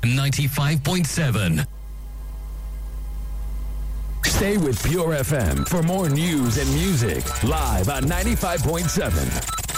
95.7. Stay with Pure FM for more news and music live on 95.7.